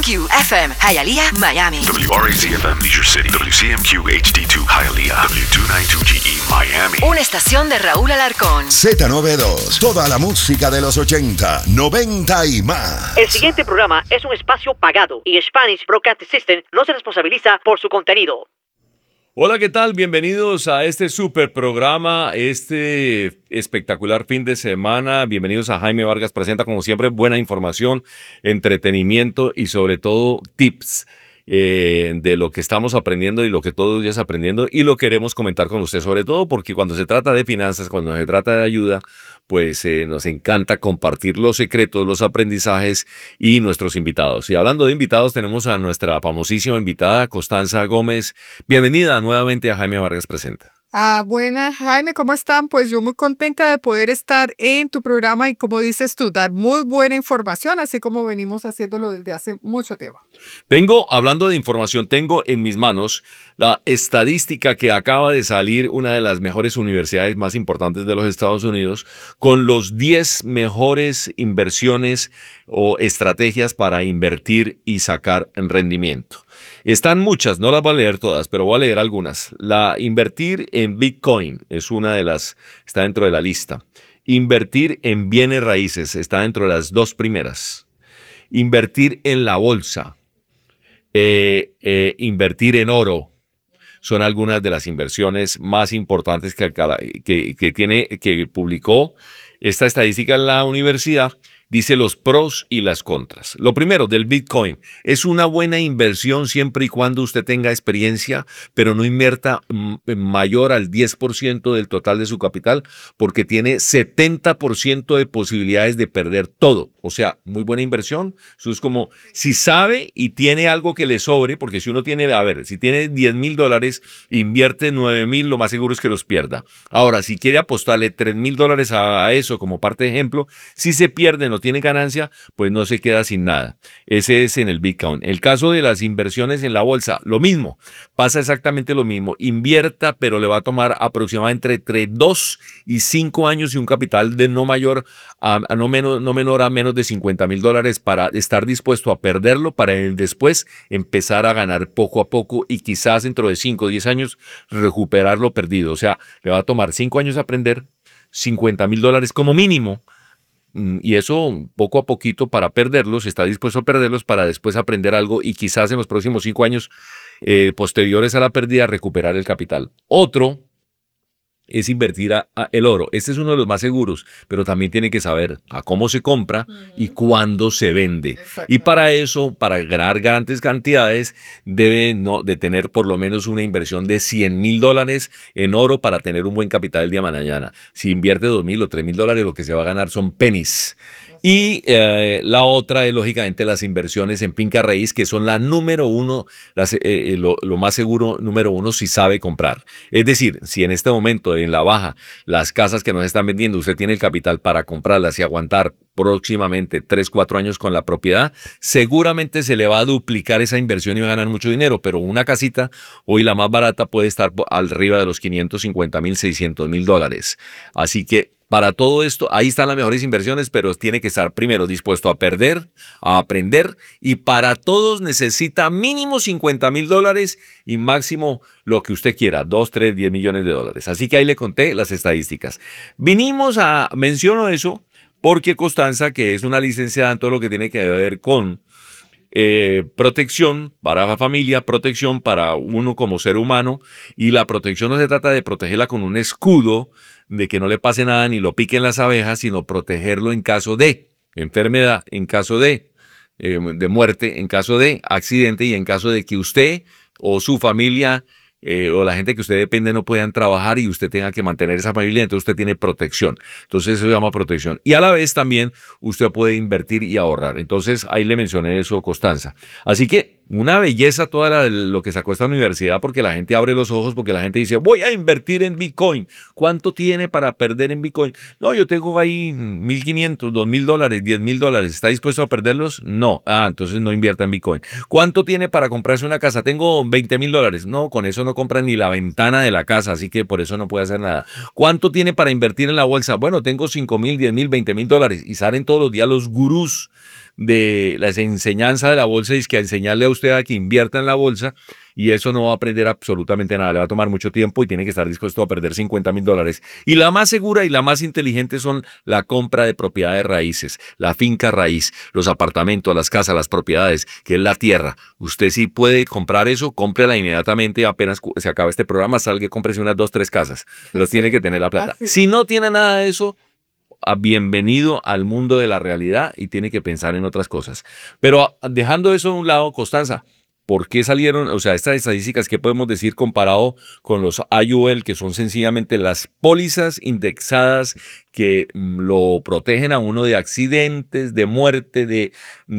QFM, Hialeah, Miami. WRAC-FM, Leisure City. WCMQ HD2, Hialeah. W292GE, Miami. Una estación de Raúl Alarcón. Z92, toda la música de los 80, 90 y más. El siguiente programa es un espacio pagado y Spanish Broadcast System no se responsabiliza por su contenido. Hola, ¿qué tal? Bienvenidos a este super programa, este espectacular fin de semana. Bienvenidos a Jaime Vargas Presenta, como siempre, buena información, entretenimiento y sobre todo tips de lo que estamos aprendiendo y lo que todos los días aprendiendo y lo queremos comentar con usted, sobre todo porque cuando se trata de finanzas, cuando se trata de ayuda, pues nos encanta compartir los secretos, los aprendizajes y nuestros invitados. Y hablando de invitados, tenemos a nuestra famosísima invitada, Constanza Gómez. Bienvenida nuevamente a Jaime Vargas Presenta. Buenas, Jaime, ¿cómo están? Pues yo muy contenta de poder estar en tu programa y, como dices tú, dar muy buena información, así como venimos haciéndolo desde hace mucho tiempo. Hablando de información, tengo en mis manos la estadística que acaba de salir una de las mejores universidades más importantes de los Estados Unidos con los 10 mejores inversiones o estrategias para invertir y sacar en rendimiento. Están muchas, no las voy a leer todas, pero voy a leer algunas. Invertir en Bitcoin es una de las, está dentro de la lista. Invertir en bienes raíces está dentro de las dos primeras. Invertir en la bolsa, invertir en oro, son algunas de las inversiones más importantes que publicó esta estadística en la universidad. Dice los pros y las contras. Lo primero, del Bitcoin. Es una buena inversión siempre y cuando usted tenga experiencia, pero no invierta mayor al 10% del total de su capital, porque tiene 70% de posibilidades de perder todo. O sea, muy buena inversión. Eso es como, si sabe y tiene algo que le sobre, porque si uno tiene, si tiene $10,000, invierte 9,000, lo más seguro es que los pierda. Ahora, si quiere apostarle $3,000 a eso como parte de ejemplo, si se pierde, no tiene ganancia, pues no se queda sin nada. Ese es en el Bitcoin. El caso de las inversiones en la bolsa, lo mismo, pasa exactamente lo mismo. Invierta, pero le va a tomar aproximadamente entre 2 y 5 años y un capital de no menor a menos de $50,000 para estar dispuesto a perderlo, para después empezar a ganar poco a poco y quizás dentro de 5 o 10 años recuperar lo perdido. O sea, le va a tomar 5 años aprender, $50,000 como mínimo. Y eso poco a poquito para perderlos, está dispuesto a perderlos para después aprender algo y quizás en los próximos 5 años posteriores a la pérdida recuperar el capital. Otro es invertir el oro. Este es uno de los más seguros, pero también tiene que saber a cómo se compra y cuándo se vende. Y para eso, para ganar grandes cantidades, debe de tener por lo menos una inversión de $100,000 en oro para tener un buen capital el día de mañana. Si invierte $2,000 o $3,000, lo que se va a ganar son pennies. Y la otra es, lógicamente, las inversiones en finca raíz, que son la número uno, lo más seguro número uno si sabe comprar. Es decir, si en este momento, en la baja, las casas que nos están vendiendo, usted tiene el capital para comprarlas y aguantar próximamente 3, 4 años con la propiedad, seguramente se le va a duplicar esa inversión y va a ganar mucho dinero, pero una casita, hoy la más barata, puede estar arriba de los $550,000, $600,000. Así que para todo esto, ahí están las mejores inversiones, pero tiene que estar primero dispuesto a perder, a aprender, y para todos necesita mínimo $50,000 y máximo lo que usted quiera, 2, 3, 10 millones de dólares. Así que ahí le conté las estadísticas. Menciono eso porque Constanza, que es una licenciada en todo lo que tiene que ver con protección para la familia, protección para uno como ser humano, y la protección no se trata de protegerla con un escudo de que no le pase nada ni lo piquen las abejas, sino protegerlo en caso de enfermedad, en caso de muerte, en caso de accidente y en caso de que usted o su familia o la gente que usted depende no puedan trabajar y usted tenga que mantener esa familia, entonces usted tiene protección. Entonces eso se llama protección. Y a la vez también usted puede invertir y ahorrar. Entonces ahí le mencioné eso, Constanza. Así que una belleza toda lo que sacó esta universidad, porque la gente abre los ojos, porque la gente dice, voy a invertir en Bitcoin. ¿Cuánto tiene para perder en Bitcoin? No, yo tengo ahí $1,500, $2,000, $10,000. ¿Está dispuesto a perderlos? No. Entonces no invierta en Bitcoin. ¿Cuánto tiene para comprarse una casa? Tengo $20,000. No, con eso no compra ni la ventana de la casa, así que por eso no puede hacer nada. ¿Cuánto tiene para invertir en la bolsa? Bueno, tengo $5,000, $10,000, $20,000. Y salen todos los días los gurús de la enseñanza de la bolsa y es que a enseñarle a usted a que invierta en la bolsa y eso no va a aprender absolutamente nada, le va a tomar mucho tiempo y tiene que estar dispuesto a perder $50,000. Y la más segura y la más inteligente son la compra de propiedades raíces, la finca raíz, los apartamentos, las casas, las propiedades, que es la tierra. Usted sí puede comprar eso, cómprela inmediatamente, apenas se acaba este programa, salga y cómprese unas 2, 3 casas, pero tiene que tener la plata. Si no tiene nada de eso, bienvenido al mundo de la realidad y tiene que pensar en otras cosas. Pero dejando eso a un lado, Constanza, ¿por qué salieron, o sea, estas estadísticas, qué podemos decir comparado con los IUL, que son sencillamente las pólizas indexadas que lo protegen a uno de accidentes, de muerte, de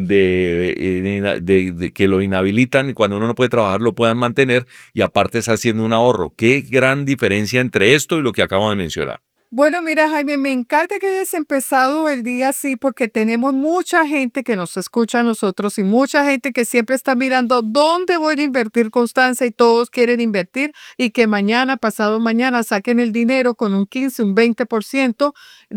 que lo inhabilitan y cuando uno no puede trabajar lo puedan mantener y aparte está haciendo un ahorro? ¿Qué gran diferencia entre esto y lo que acabo de mencionar? Bueno, mira, Jaime, me encanta que hayas empezado el día así porque tenemos mucha gente que nos escucha a nosotros y mucha gente que siempre está mirando dónde voy a invertir, Constanza, y todos quieren invertir y que mañana, pasado mañana, saquen el dinero con un 15, un 20%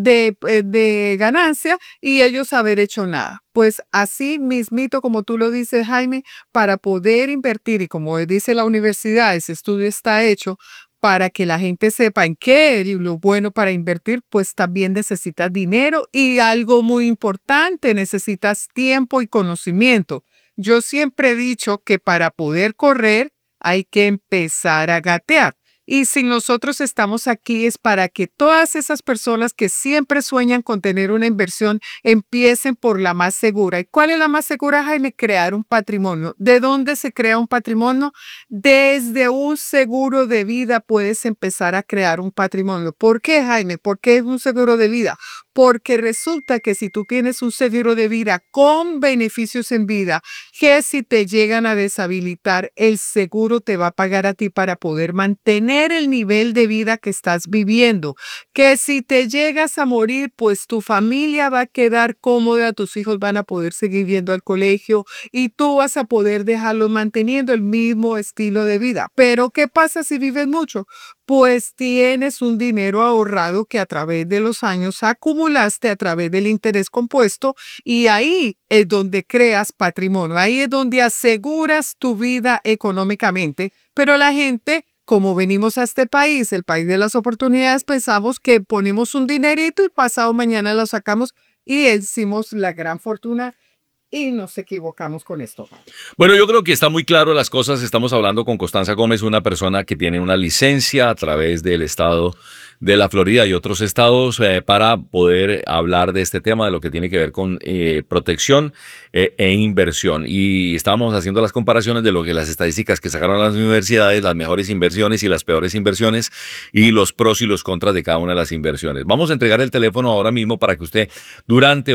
de ganancia y ellos haber hecho nada. Pues así mismito, como tú lo dices, Jaime, para poder invertir y como dice la universidad, ese estudio está hecho para que la gente sepa en qué es lo bueno para invertir, pues también necesitas dinero y algo muy importante, necesitas tiempo y conocimiento. Yo siempre he dicho que para poder correr hay que empezar a gatear. Y si nosotros estamos aquí es para que todas esas personas que siempre sueñan con tener una inversión empiecen por la más segura. ¿Y cuál es la más segura, Jaime? Crear un patrimonio. ¿De dónde se crea un patrimonio? Desde un seguro de vida puedes empezar a crear un patrimonio. ¿Por qué, Jaime? ¿Por qué es un seguro de vida? Porque resulta que si tú tienes un seguro de vida con beneficios en vida, que si te llegan a deshabilitar, el seguro te va a pagar a ti para poder mantener el nivel de vida que estás viviendo. Que si te llegas a morir, pues tu familia va a quedar cómoda, tus hijos van a poder seguir yendo al colegio y tú vas a poder dejarlos manteniendo el mismo estilo de vida. Pero ¿qué pasa si vives mucho? Pues tienes un dinero ahorrado que a través de los años acumulaste a través del interés compuesto y ahí es donde creas patrimonio, ahí es donde aseguras tu vida económicamente. Pero la gente, como venimos a este país, el país de las oportunidades, pensamos que ponemos un dinerito y pasado mañana lo sacamos y hicimos la gran fortuna. Y nos equivocamos con esto. Bueno, yo creo que está muy claro las cosas. Estamos hablando con Constanza Gómez, una persona que tiene una licencia a través del estado de la Florida y otros estados para poder hablar de este tema, de lo que tiene que ver con protección e inversión. Y estábamos haciendo las comparaciones de lo que las estadísticas que sacaron las universidades, las mejores inversiones y las peores inversiones y los pros y los contras de cada una de las inversiones. Vamos a entregar el teléfono ahora mismo para que usted durante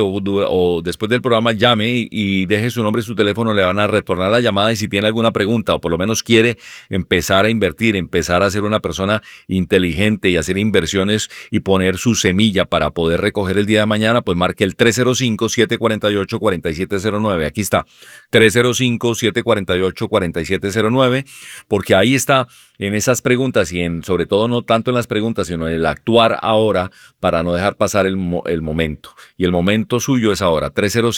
o después del programa llame y deje su nombre y su teléfono, le van a retornar la llamada y si tiene alguna pregunta o por lo menos quiere empezar a invertir, empezar a ser una persona inteligente y hacer inversiones y poner su semilla para poder recoger el día de mañana, pues marque el 305-748-4709. Aquí está, 305-748-4709, porque ahí está en esas preguntas y sobre todo no tanto en las preguntas, sino en el actuar ahora para no dejar pasar el momento. Y el momento suyo es ahora,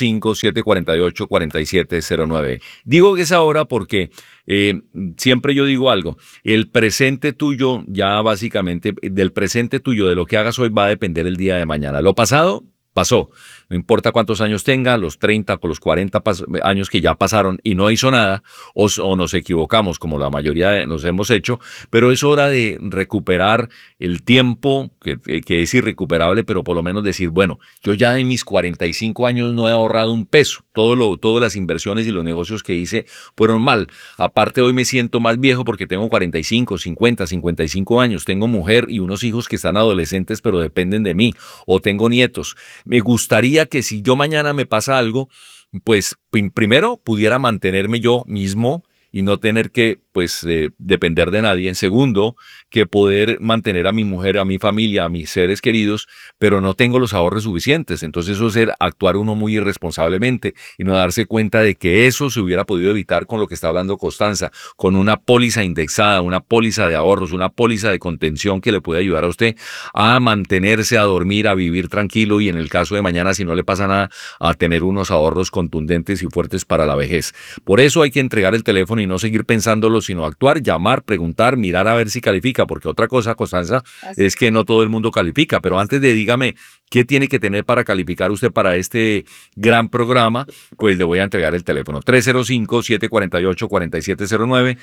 305-748-4709. Digo que es ahora porque siempre yo digo algo, el presente tuyo ya básicamente, del presente tuyo, de lo que hagas hoy va a depender el día de mañana. Lo pasado pasó, no importa cuántos años tenga, los 30 o los 40 años que ya pasaron y no hizo nada, o nos equivocamos como la mayoría nos hemos hecho, pero es hora de recuperar el tiempo que es irrecuperable, pero por lo menos decir, bueno, yo ya en mis 45 años no he ahorrado un peso, todas las inversiones y los negocios que hice fueron mal, aparte hoy me siento más viejo porque tengo 45, 50, 55 años, tengo mujer y unos hijos que están adolescentes pero dependen de mí, o tengo nietos. Me gustaría que si yo mañana me pasa algo, pues primero pudiera mantenerme yo mismo y no tener que pues depender de nadie. En segundo, que poder mantener a mi mujer, a mi familia, a mis seres queridos, pero no tengo los ahorros suficientes. Entonces eso es actuar uno muy irresponsablemente y no darse cuenta de que eso se hubiera podido evitar con lo que está hablando Constanza, con una póliza indexada, una póliza de ahorros, una póliza de contención que le puede ayudar a usted a mantenerse, a dormir, a vivir tranquilo y en el caso de mañana, si no le pasa nada, a tener unos ahorros contundentes y fuertes para la vejez. Por eso hay que entregar el teléfono y no seguir pensándolo, sino actuar, llamar, preguntar, mirar a ver si califica, porque otra cosa, Constanza, es que no todo el mundo califica, pero antes de dígame qué tiene que tener para calificar usted para este gran programa, pues le voy a entregar el teléfono. 305-748-4709,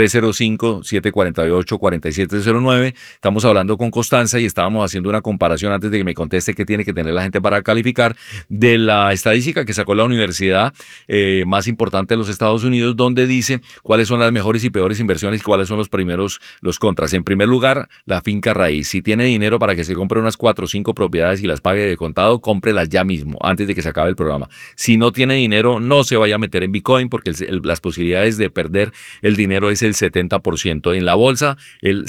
305-748-4709. Estamos hablando con Constanza y estábamos haciendo una comparación antes de que me conteste qué tiene que tener la gente para calificar de la estadística que sacó la universidad más importante de los Estados Unidos, donde dice cuáles son las mejores y peores inversiones y cuáles son los contras. En primer lugar, la finca raíz. Si tiene dinero para que se compre unas 4 o 5 propiedades y las pague de contado, cómprelas ya mismo, antes de que se acabe el programa. Si no tiene dinero, no se vaya a meter en Bitcoin, porque las posibilidades de perder el dinero es el 70%. En la bolsa, el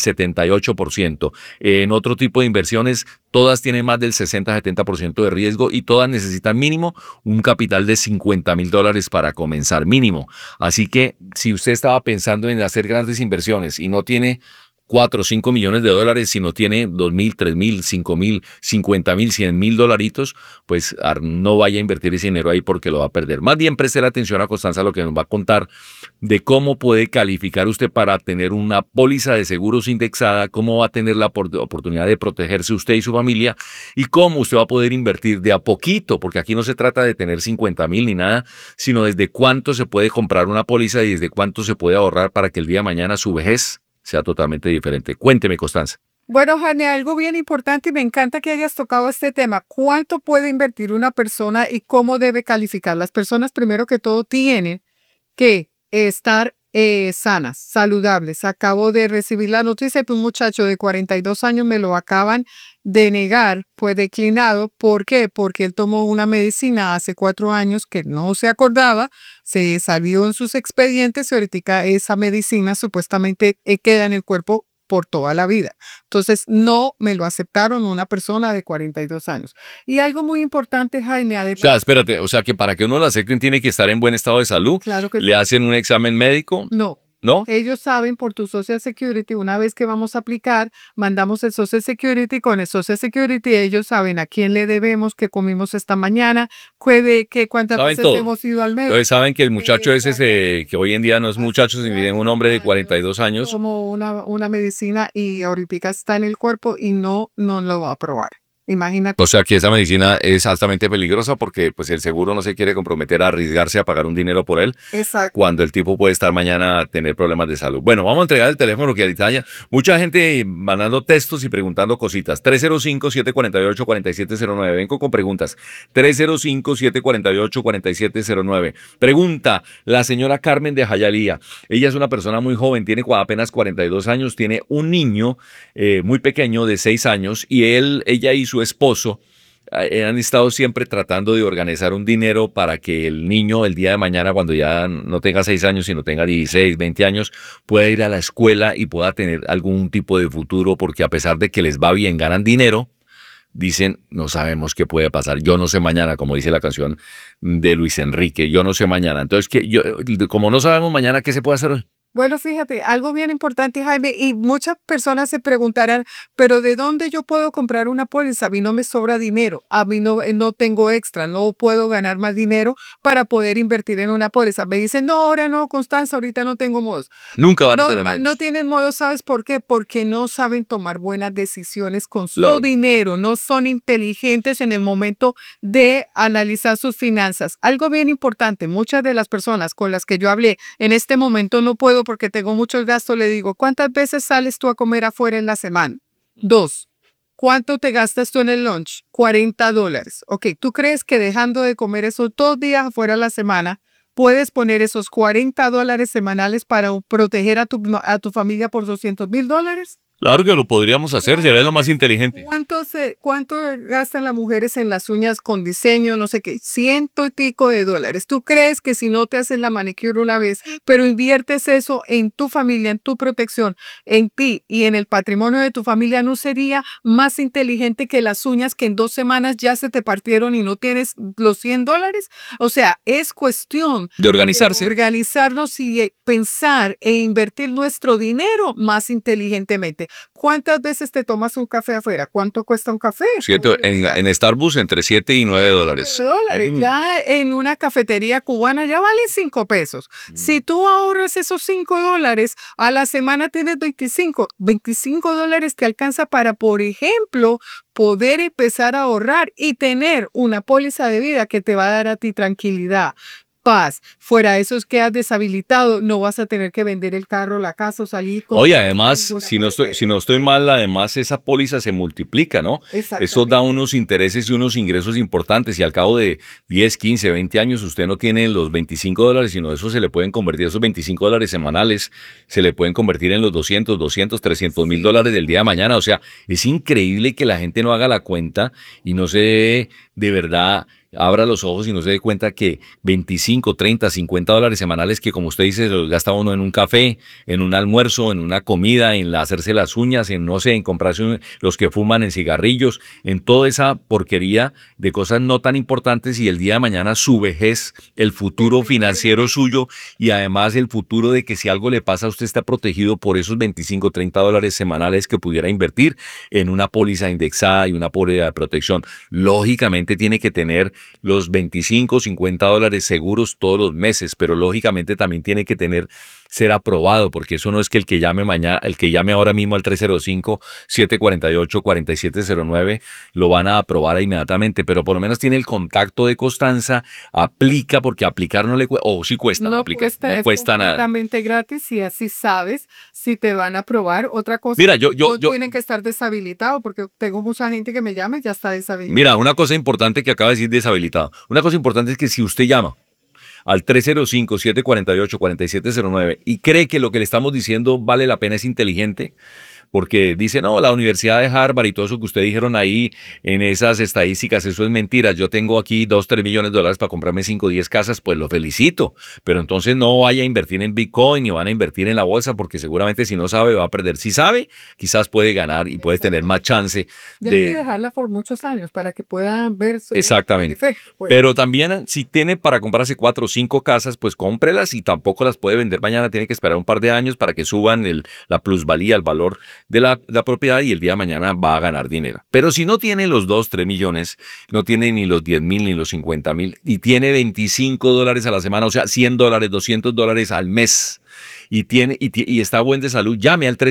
78%. En otro tipo de inversiones, todas tienen más del 60-70% de riesgo y todas necesitan mínimo un capital de $50,000 para comenzar, mínimo. Así que si usted estaba pensando en hacer grandes inversiones y no tiene 4 o 5 millones de dólares, si no tiene 2,000, 3,000, 5,000, 50,000, 100,000 dolaritos, pues no vaya a invertir ese dinero ahí porque lo va a perder. Más bien preste atención a Constanza, lo que nos va a contar de cómo puede calificar usted para tener una póliza de seguros indexada, cómo va a tener la oportunidad de protegerse usted y su familia y cómo usted va a poder invertir de a poquito, porque aquí no se trata de tener 50,000 ni nada, sino desde cuánto se puede comprar una póliza y desde cuánto se puede ahorrar para que el día de mañana su vejez sea totalmente diferente. Cuénteme, Constanza. Bueno, Jane, algo bien importante y me encanta que hayas tocado este tema. ¿Cuánto puede invertir una persona y cómo debe calificar? Las personas, primero que todo, tienen que estar sanas, saludables. Acabo de recibir la noticia que un muchacho de 42 años me lo acaban de negar, fue declinado. ¿Por qué? Porque él tomó una medicina hace 4 años que no se acordaba, se salió en sus expedientes y ahorita esa medicina supuestamente queda en el cuerpo por toda la vida. Entonces, no me lo aceptaron una persona de 42 años. Y algo muy importante, Jaime, además... O sea, espérate, o sea que para que uno lo acepten tiene que estar en buen estado de salud. Claro que ¿Le hacen un examen médico? No. ¿No? Ellos saben por tu Social Security, una vez que vamos a aplicar, mandamos el Social Security, con el Social Security ellos saben a quién le debemos, qué comimos esta mañana, cuántas veces hemos ido al médico. Entonces saben que el muchacho ese, que hoy en día no es muchacho, sino es un hombre de 42 años. Como una medicina y ahorita está en el cuerpo y no lo va a probar. Imagínate. O sea que esa medicina es altamente peligrosa porque pues el seguro no se quiere comprometer a arriesgarse a pagar un dinero por él. Exacto. Cuando el tipo puede estar mañana a tener problemas de salud. Bueno, vamos a entregar el teléfono que ahorita haya mucha gente mandando textos y preguntando cositas. 305-748-4709. Vengo con preguntas. 305-748-4709. Pregunta la señora Carmen de Hialeah. Ella es una persona muy joven, tiene apenas 42 años, tiene un niño muy pequeño de 6 años y ella y su esposo han estado siempre tratando de organizar un dinero para que el niño el día de mañana, cuando ya no tenga 6 años, sino tenga 16, 20 años, pueda ir a la escuela y pueda tener algún tipo de futuro, porque a pesar de que les va bien, ganan dinero, dicen, no sabemos qué puede pasar, yo no sé mañana, como dice la canción de Luis Enrique, yo no sé mañana. Entonces, como no sabemos mañana, ¿qué se puede hacer hoy? Bueno, fíjate, algo bien importante, Jaime, y muchas personas se preguntarán, pero ¿de dónde yo puedo comprar una póliza? A mí no me sobra dinero, a mí no tengo extra, no puedo ganar más dinero para poder invertir en una póliza. Me dicen, no, ahora no, Constanza, ahorita no tengo modos. Nunca van a tener modos. No tienen modos, ¿sabes por qué? Porque no saben tomar buenas decisiones con su dinero, no son inteligentes en el momento de analizar sus finanzas. Algo bien importante, muchas de las personas con las que yo hablé en este momento no puedo porque tengo muchos gastos, le digo, ¿cuántas veces sales tú a comer afuera en la semana? 2. ¿Cuánto te gastas tú en el lunch? $40. Ok, ¿tú crees que dejando de comer esos 2 días afuera a la semana, puedes poner esos $40 semanales para proteger a tu familia por $200,000? Claro que lo podríamos hacer, sería lo más inteligente. ¿Cuánto gastan las mujeres en las uñas con diseño, no sé qué? Ciento y pico de dólares. ¿Tú crees que si no te haces la manicure una vez, pero inviertes eso en tu familia, en tu protección, en ti y en el patrimonio de tu familia, no sería más inteligente que las uñas que en 2 semanas ya se te partieron y no tienes los $100? O sea, es cuestión De organizarse. organizarnos y pensar e invertir nuestro dinero más inteligentemente. ¿Cuántas veces te tomas un café afuera? ¿Cuánto cuesta un café? En Starbucks entre $7 y $9. $9. Ya en una cafetería cubana ya vale $5. Si tú ahorras esos $5, a la semana tienes 25. $25 te alcanza para, por ejemplo, poder empezar a ahorrar y tener una póliza de vida que te va a dar a ti tranquilidad, paz. Fuera de eso es que has deshabilitado, no vas a tener que vender el carro, la casa o salir con... Oye, además, si no estoy mal, además esa póliza se multiplica, ¿no? Eso da unos intereses y unos ingresos importantes y al cabo de 10, 15, 20 años usted no tiene los $25, sino eso se le pueden convertir, esos $25 semanales, se le pueden convertir en los 200, 300 mil dólares del día de mañana. O sea, es increíble que la gente no haga la cuenta y no se de verdad abra los ojos y no se dé cuenta que 25, 30, $50 semanales que, como usted dice, los gasta uno en un café, en un almuerzo, en una comida, en hacerse las uñas, en no sé, en comprarse los que fuman, en cigarrillos, en toda esa porquería de cosas no tan importantes, y el día de mañana su vejez, el futuro financiero suyo y además el futuro de que si algo le pasa usted está protegido por esos 25, $30 semanales que pudiera invertir en una póliza indexada y una póliza de protección. Lógicamente tiene que tener los 25, $50 seguros todos los meses, pero lógicamente también tiene que ser aprobado, porque eso no es que el que llame mañana, el que llame ahora mismo al 305-748-4709 lo van a aprobar inmediatamente, pero por lo menos tiene el contacto de Constanza, aplica, porque aplicar no le cuesta, o sí cuesta, No aplica, cuesta, no es cuesta nada. completamente gratis y así sabes si te van a aprobar. Otra cosa, Mira, yo tienen que estar deshabilitados, porque tengo mucha gente que me llama y ya está deshabilitado. Mira, una cosa importante que acaba de decir deshabilitado. Una cosa importante es que si usted llama al 305-748-4709 y cree que lo que le estamos diciendo vale la pena, es inteligente, porque dice, no, la Universidad de Harvard y todo eso que ustedes dijeron ahí en esas estadísticas, eso es mentira, yo tengo aquí 2, 3 millones de dólares para comprarme 5, 10 casas, pues lo felicito, pero entonces no vaya a invertir en Bitcoin ni van a invertir en la bolsa, porque seguramente si no sabe va a perder. Si sabe, quizás puede ganar y puede tener más chance Debe dejarla por muchos años para que puedan ver su Exactamente. efecto. Pues, Pero también si tiene para comprarse 4 o 5 casas, pues cómprelas y tampoco las puede vender mañana, tiene que esperar un par de años para que suban la plusvalía, el valor de la propiedad, y el día de mañana va a ganar dinero. Pero si no tiene los 2, 3 millones, no tiene ni los 10,000 ni los 50,000 y tiene $25 a la semana, o sea, $100, $200 al mes, y está buen de salud, llame al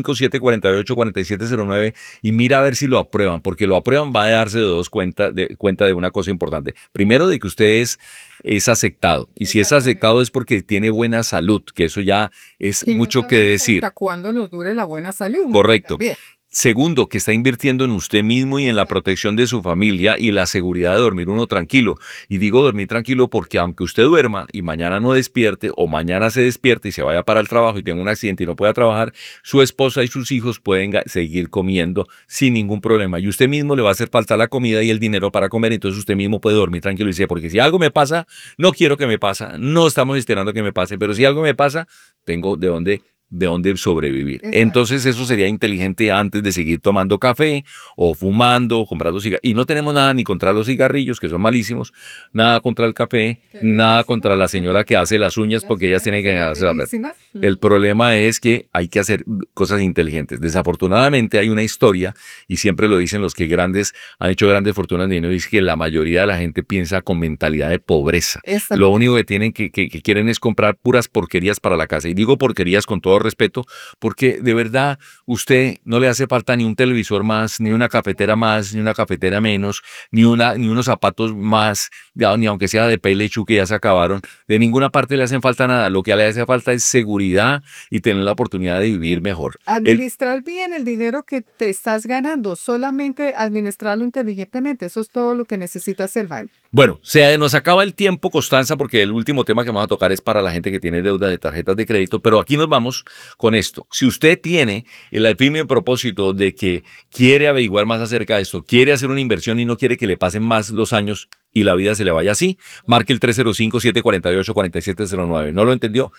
305-748-4709 y mira a ver si lo aprueban, porque lo aprueban, va a darse cuenta de una cosa importante. Primero, de que usted es aceptado, y si es aceptado es porque tiene buena salud, que eso ya es y mucho no que sabemos decir. hasta cuándo nos dure la buena salud. Correcto. También. Segundo, que está invirtiendo en usted mismo y en la protección de su familia y la seguridad de dormir uno tranquilo. Y digo dormir tranquilo porque aunque usted duerma y mañana no despierte, o mañana se despierte y se vaya para el trabajo y tenga un accidente y no pueda trabajar, su esposa y sus hijos pueden seguir comiendo sin ningún problema. Y usted mismo le va a hacer falta la comida y el dinero para comer, entonces usted mismo puede dormir tranquilo y dice, porque si algo me pasa, no quiero que me pase, no estamos esperando que me pase, pero si algo me pasa, tengo de dónde sobrevivir. Exacto. Entonces eso sería inteligente antes de seguir tomando café o fumando o comprando cigarrillos. Y no tenemos nada ni contra los cigarrillos, que son malísimos, nada contra el café, nada contra la señora que hace las uñas, porque ellas tienen que hacerlas. El problema es que hay que hacer cosas inteligentes. Desafortunadamente hay una historia, y siempre lo dicen los que han hecho grandes fortunas de dinero, es que la mayoría de la gente piensa con mentalidad de pobreza. Exacto. Lo único que tienen que quieren es comprar puras porquerías para la casa. Y digo porquerías con todo respeto, porque de verdad usted no le hace falta ni un televisor más, ni una cafetera más, ni una cafetera menos, ni unos zapatos más, ni aunque sea de Pelechu que ya se acabaron. De ninguna parte le hacen falta nada. Lo que le hace falta es seguridad y tener la oportunidad de vivir mejor. Administrar bien el dinero que te estás ganando, solamente administrarlo inteligentemente, eso es todo lo que necesita hacer, ¿vale? Bueno, nos acaba el tiempo, Constanza, porque el último tema que vamos a tocar es para la gente que tiene deuda de tarjetas de crédito, pero aquí nos vamos con esto. Si usted tiene el firme propósito de que quiere averiguar más acerca de esto, quiere hacer una inversión y no quiere que le pasen más los años y la vida se le vaya así, marque el 305-748-4709. ¿No lo entendió?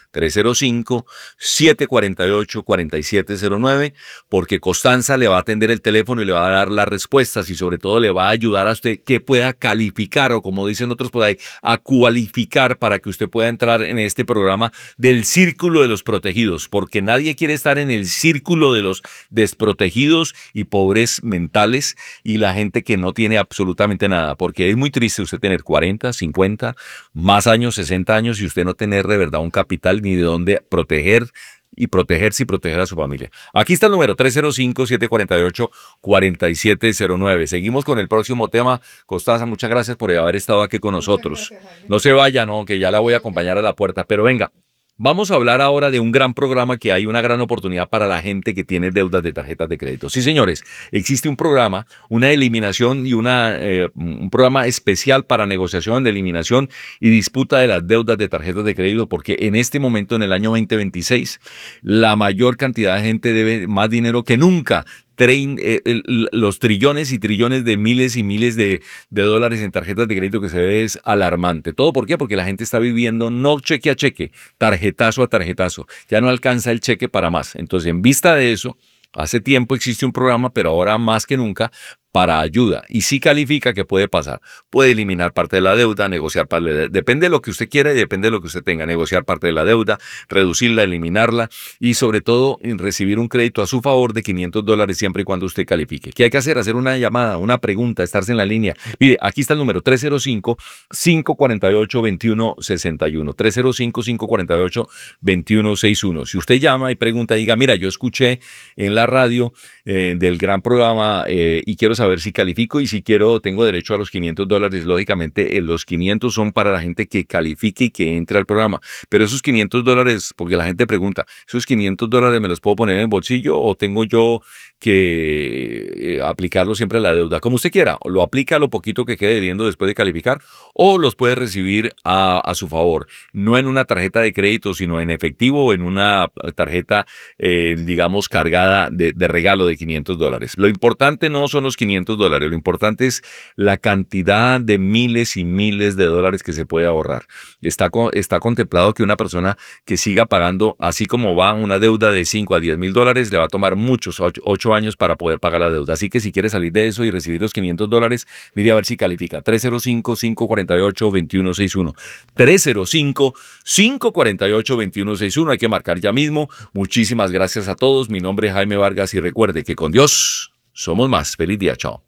305-748-4709, porque Constanza le va a atender el teléfono y le va a dar las respuestas y sobre todo le va a ayudar a usted que pueda calificar, o como dicen otros por ahí, a cualificar para que usted pueda entrar en este programa del círculo de los protegidos, porque nadie quiere estar en el círculo de los desprotegidos y pobres mentales y la gente que no tiene absolutamente nada, porque es muy triste usted tener 40, 50, más años, 60 años y usted no tener de verdad un capital ni de dónde proteger y protegerse y proteger a su familia. Aquí está el número 305-748-4709. Seguimos con el próximo tema. Constanza, muchas gracias por haber estado aquí con nosotros. No se vaya, no, que ya la voy a acompañar a la puerta, pero venga. Vamos a hablar ahora de un gran programa que hay, una gran oportunidad para la gente que tiene deudas de tarjetas de crédito. Sí, señores, existe un programa, una eliminación y un programa especial para negociación de eliminación y disputa de las deudas de tarjetas de crédito, porque en este momento, en el año 2026, la mayor cantidad de gente debe más dinero que nunca. Los trillones y trillones de miles y miles de dólares en tarjetas de crédito que se ve es alarmante. ¿Todo por qué? Porque la gente está viviendo no cheque a cheque, tarjetazo a tarjetazo. Ya no alcanza el cheque para más. Entonces, en vista de eso, hace tiempo existe un programa, pero ahora más que nunca, para ayuda. Y si califica, ¿qué puede pasar? Puede eliminar parte de la deuda, negociar parte de la deuda. Depende de lo que usted quiera y depende de lo que usted tenga. Negociar parte de la deuda, reducirla, eliminarla y sobre todo recibir un crédito a su favor de $500 siempre y cuando usted califique. ¿Qué hay que hacer? Hacer una llamada, una pregunta, estarse en la línea. Mire, aquí está el número 305-548-2161. 305-548-2161. Si usted llama y pregunta, diga, mira, yo escuché en la radio del gran programa y quiero saber si califico y si tengo derecho a los $500. Lógicamente, los 500 son para la gente que califique y que entre al programa. Pero esos $500, porque la gente pregunta, ¿esos $500 me los puedo poner en el bolsillo o tengo yo que aplicarlo siempre a la deuda? Como usted quiera, lo aplica a lo poquito que quede debiendo después de calificar o los puede recibir a su favor. No en una tarjeta de crédito, sino en efectivo o en una tarjeta, digamos, cargada de regalo de $500. Lo importante no son los $500, lo importante es la cantidad de miles y miles de dólares que se puede ahorrar. Está contemplado que una persona que siga pagando, así como va una deuda de $5 a $10,000, le va a tomar muchos, 8 años para poder pagar la deuda. Así que si quiere salir de eso y recibir los $500, mire a ver si califica. 305-548-2161. 305-548-2161. Hay que marcar ya mismo. Muchísimas gracias a todos. Mi nombre es Jaime Vargas y recuerde que con Dios somos más. Feliz día, chao.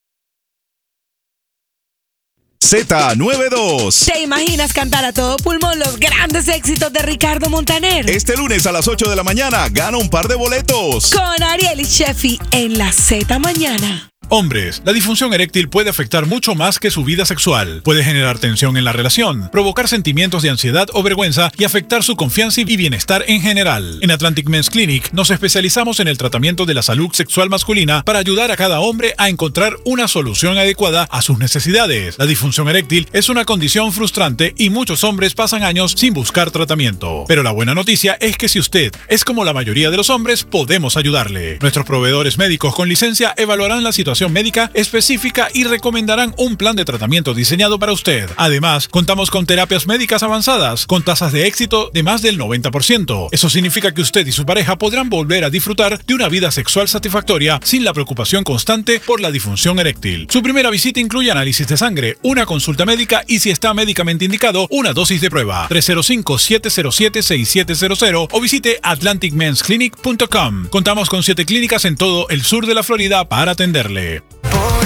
Z92. ¿Te imaginas cantar a todo pulmón los grandes éxitos de Ricardo Montaner? Este lunes a las 8 de la mañana gana un par de boletos. Con Ariel y Sheffi en la Z Mañana. Hombres, la disfunción eréctil puede afectar mucho más que su vida sexual. Puede generar tensión en la relación, provocar sentimientos de ansiedad o vergüenza y afectar su confianza y bienestar en general. En Atlantic Men's Clinic nos especializamos en el tratamiento de la salud sexual masculina para ayudar a cada hombre a encontrar una solución adecuada a sus necesidades. La disfunción eréctil es una condición frustrante y muchos hombres pasan años sin buscar tratamiento. Pero la buena noticia es que si usted es como la mayoría de los hombres, podemos ayudarle. Nuestros proveedores médicos con licencia evaluarán la situación médica específica y recomendarán un plan de tratamiento diseñado para usted. Además, contamos con terapias médicas avanzadas, con tasas de éxito de más del 90%. Eso significa que usted y su pareja podrán volver a disfrutar de una vida sexual satisfactoria sin la preocupación constante por la disfunción eréctil. Su primera visita incluye análisis de sangre, una consulta médica y, si está médicamente indicado, una dosis de prueba. 305-707-6700 o visite atlanticmensclinic.com. Contamos con 7 clínicas en todo el sur de la Florida para atenderle.